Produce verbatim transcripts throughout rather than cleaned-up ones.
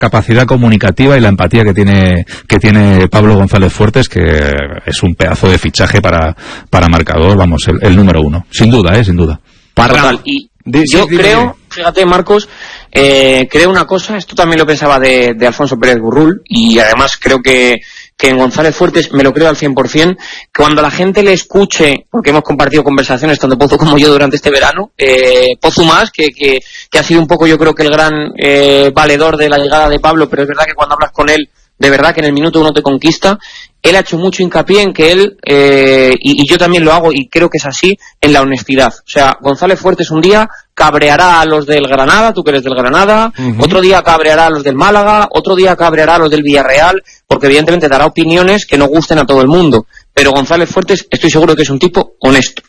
capacidad comunicativa y la empatía que tiene que tiene Pablo González Fuertes, que es un pedazo de fichaje para, para marcador, vamos, el, el número uno. Sin duda, ¿eh? Sin duda. Total, y yo creo, fíjate Marcos, eh, creo una cosa, esto también lo pensaba de, de Alfonso Pérez Burrul, y además creo que que en González Fuertes me lo creo al cien por cien, cuando la gente le escuche, porque hemos compartido conversaciones tanto Pozo como yo durante este verano, eh, Pozo más, que, que, que ha sido un poco yo creo que el gran eh, valedor de la llegada de Pablo, pero es verdad que cuando hablas con él, de verdad que en el minuto uno te conquista. Él ha hecho mucho hincapié en que él, eh, y, y yo también lo hago y creo que es así, en la honestidad. O sea, González Fuertes un día cabreará a los del Granada, tú que eres del Granada, uh-huh. Otro día cabreará a los del Málaga, otro día cabreará a los del Villarreal, porque evidentemente dará opiniones que no gusten a todo el mundo. Pero González Fuertes estoy seguro que es un tipo honesto.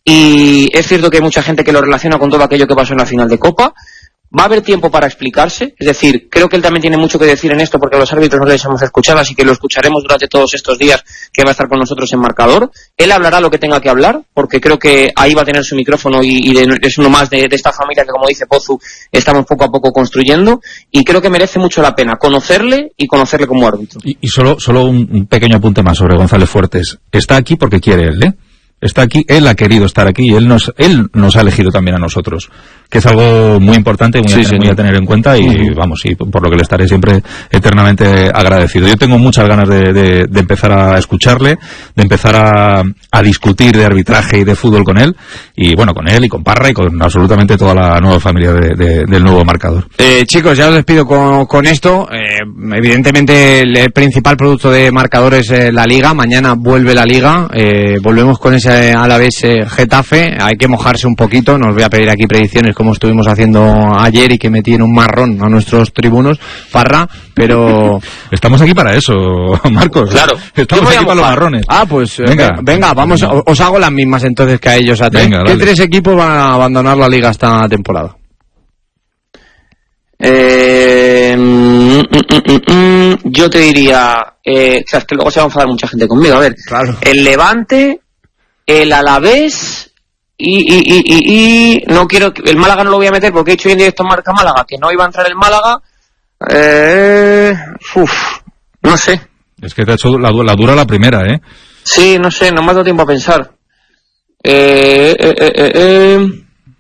Y es cierto que hay mucha gente que lo relaciona con todo aquello que pasó en la final de Copa. Va a haber tiempo para explicarse, es decir, creo que él también tiene mucho que decir en esto porque a los árbitros no les hemos escuchado, así que lo escucharemos durante todos estos días que va a estar con nosotros en marcador. Él hablará lo que tenga que hablar, porque creo que ahí va a tener su micrófono y, y de, es uno más de, de esta familia que, como dice Pozu, estamos poco a poco construyendo, y creo que merece mucho la pena conocerle y conocerle como árbitro. Y, y solo, solo un, un pequeño apunte más sobre González Fuertes. Está aquí porque quiere él, ¿eh? Está aquí, él ha querido estar aquí y él nos, él nos ha elegido también a nosotros, que es algo muy importante, muy, sí, a, tener, sí, muy a tener en cuenta y uh-huh. vamos, y por lo que le estaré siempre eternamente agradecido. Yo tengo muchas ganas de, de, de empezar a escucharle, de empezar a, a discutir de arbitraje y de fútbol con él, y bueno, con él y con Parra y con absolutamente toda la nueva familia de, de, del nuevo marcador. Eh, chicos, ya os despido con, con esto. Eh, evidentemente el, el principal producto de marcador es eh, la Liga. Mañana vuelve la Liga, eh, volvemos con ese Alavés eh, Getafe. Hay que mojarse un poquito, no os voy a pedir aquí predicciones como estuvimos haciendo ayer y que metí en un marrón a nuestros tribunos, Parra, pero estamos aquí para eso, Marcos. Claro, estamos aquí para los marrones. Ah, pues venga, eh, venga vamos, venga. Os hago las mismas entonces que a ellos. A venga, ¿qué tres equipos van a abandonar la Liga esta temporada? Eh, mm, mm, mm, mm, yo te diría, eh, o sea, es que luego se va a enfadar mucha gente conmigo. A ver, claro. El Levante, el Alavés y, y, y, y, y no quiero, el Málaga no lo voy a meter porque he hecho hoy en directo Marca Málaga que no iba a entrar el Málaga. Eh, uf, no sé. Es que te ha hecho la, la dura la primera, ¿eh? Sí, no sé, no me ha dado tiempo a pensar. Eh, eh, eh, eh, eh.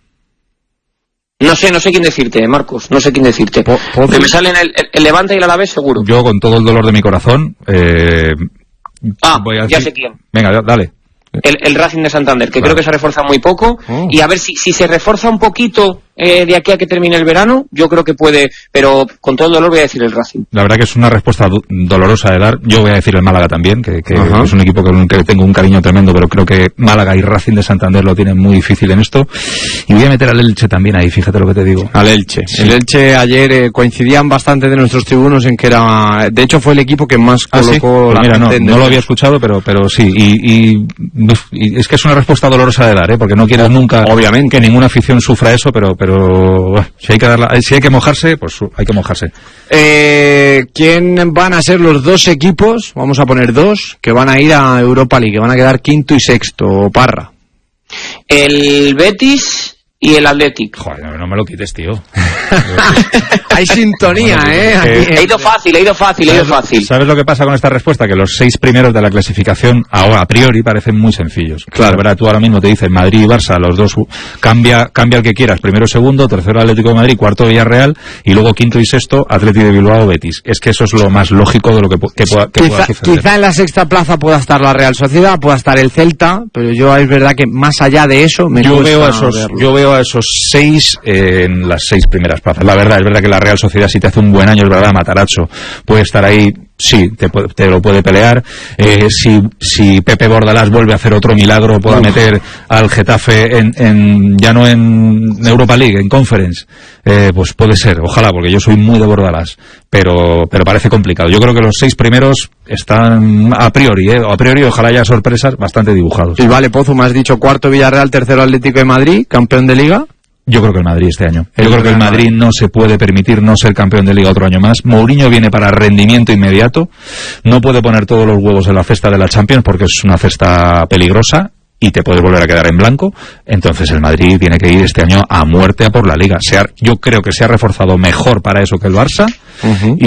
No sé, no sé quién decirte, Marcos, no sé quién decirte. Po, po, que me salen el, el, el Levante y el Alavés seguro. Yo con todo el dolor de mi corazón, eh, ah, voy a decir... ya sé quién. Venga, dale. El, el Racing de Santander, que claro. Creo que se refuerza muy poco, oh. Y a ver si, si se refuerza un poquito eh, de aquí a que termine el verano, yo creo que puede, pero con todo el dolor voy a decir el Racing. La verdad que es una respuesta do- dolorosa de dar. Yo voy a decir el Málaga también, que, que uh-huh. es un equipo que, que tengo un cariño tremendo, pero creo que Málaga y Racing de Santander lo tienen muy difícil en esto. Y voy a meter al Elche también ahí, fíjate lo que te digo. Al Elche. Sí. El Elche ayer eh, coincidían bastante de nuestros tribunos en que era, de hecho fue el equipo que más ¿Ah, colocó sí? la pues mira, no, gente. no lo había escuchado, pero, pero sí. Y, y, y es que es una respuesta dolorosa de dar, ¿eh? Porque no quieres nunca, obviamente, que ninguna afición sufra eso, pero, pero si hay que darla, si hay que mojarse, pues hay que mojarse. Eh, ¿Quién van a ser los dos equipos? Vamos a poner dos que van a ir a Europa League, que van a quedar quinto y sexto, Parra. El Betis y el Athletic. Joder, no, no me lo quites, tío. Hay sintonía, no ¿eh? Aquí, he ido fácil, he ido fácil, he ido fácil. ¿Sabes lo que pasa con esta respuesta? Que los seis primeros de la clasificación ahora, a priori, parecen muy sencillos. Claro, ¿verdad? Tú ahora mismo te dicen Madrid y Barça, los dos, cambia cambia el que quieras. Primero, segundo, tercero Atlético de Madrid, cuarto Villarreal, y luego quinto y sexto Atlético de Bilbao, Betis. Es que eso es lo más lógico de lo que, que, pueda, que quizá, pueda suceder. Quizá en la sexta plaza pueda estar la Real Sociedad, pueda estar el Celta, pero yo es verdad que más allá de eso me yo veo a esos verlo. Yo veo a esos seis eh, en las seis primeras plazas. La verdad, es verdad que la Real Sociedad, si te hace un buen año, es verdad, Matarazzo puede estar ahí, sí, te, te lo puede pelear. Eh, si, si Pepe Bordalás vuelve a hacer otro milagro, pueda Uf. meter al Getafe en, en, ya no en Europa League, en Conference, eh, pues puede ser, ojalá, porque yo soy muy de Bordalás, pero, pero parece complicado. Yo creo que los seis primeros están a priori, eh, a priori, ojalá haya sorpresas, bastante dibujados. Y vale, Pozo, me has dicho cuarto Villarreal, tercero Atlético de Madrid, campeón de Liga. Yo creo que el Madrid este año. Yo creo que el Madrid no se puede permitir no ser campeón de Liga otro año más. Mourinho viene para rendimiento inmediato. No puede poner todos los huevos en la cesta de la Champions porque es una cesta peligrosa y te puedes volver a quedar en blanco. Entonces el Madrid tiene que ir este año a muerte a por la Liga. Se ha, yo creo que se ha reforzado mejor para eso que el Barça. Uh-huh.